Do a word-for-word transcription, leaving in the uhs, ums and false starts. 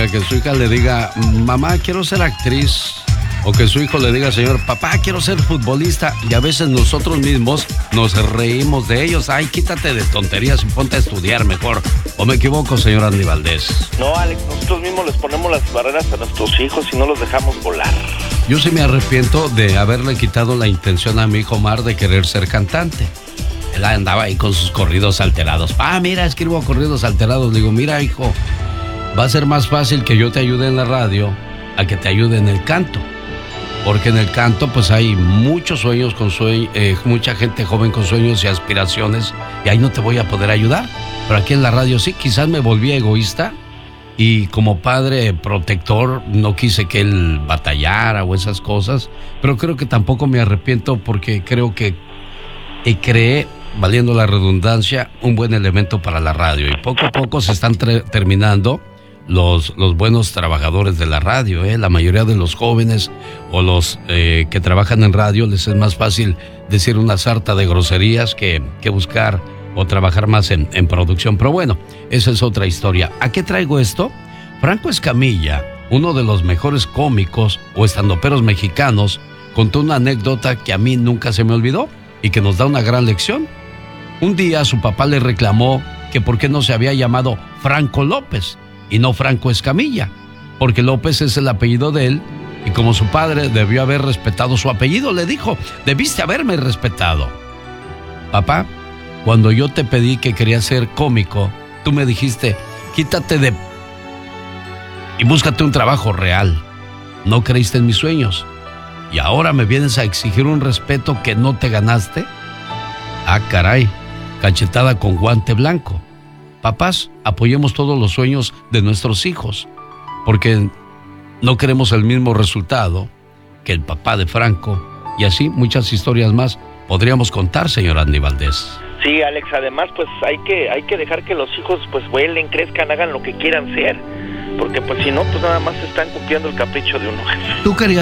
para que su hija le diga, mamá, quiero ser actriz. O que su hijo le diga, señor, papá, quiero ser futbolista. Y a veces nosotros mismos nos reímos de ellos. Ay, quítate de tonterías y ponte a estudiar mejor. ¿O me equivoco, señor Andy Valdés? No, Alex, nosotros mismos les ponemos las barreras a nuestros hijos y no los dejamos volar. Yo sí me arrepiento de haberle quitado la intención a mi hijo Omar de querer ser cantante. Él andaba ahí con sus corridos alterados. Ah, mira, escribo corridos alterados. Le digo, mira, hijo, va a ser más fácil que yo te ayude en la radio a que te ayude en el canto. Porque en el canto pues hay muchos sueños con sueños, eh, mucha gente joven con sueños y aspiraciones, y ahí no te voy a poder ayudar. Pero aquí en la radio sí, quizás me volví egoísta y como padre protector no quise que él batallara o esas cosas, pero creo que tampoco me arrepiento porque creo que y creé, valiendo la redundancia, un buen elemento para la radio, y poco a poco se están terminando Los, los buenos trabajadores de la radio, ¿eh? La mayoría de los jóvenes o los eh, que trabajan en radio les es más fácil decir una sarta de groserías que, que buscar o trabajar más en, en producción. Pero bueno, esa es otra historia. ¿A qué traigo esto? Franco Escamilla, uno de los mejores cómicos o estandoperos mexicanos, contó una anécdota que a mí nunca se me olvidó y que nos da una gran lección. Un día su papá le reclamó que por qué no se había llamado Franco López y no Franco Escamilla, porque López es el apellido de él, y como su padre debió haber respetado su apellido, le dijo, debiste haberme respetado. Papá, cuando yo te pedí que quería ser cómico, tú me dijiste, quítate de... y búscate un trabajo real. No creíste en mis sueños, y ahora me vienes a exigir un respeto que no te ganaste. Ah, caray, cachetada con guante blanco. Papás, apoyemos todos los sueños de nuestros hijos, porque no queremos el mismo resultado que el papá de Franco, y así muchas historias más podríamos contar, señor Andy Valdés. Sí, Alex, además pues hay que hay que dejar que los hijos pues vuelen, crezcan, hagan lo que quieran ser, porque pues si no, pues nada más están cumpliendo el capricho de uno. ¿Tú querías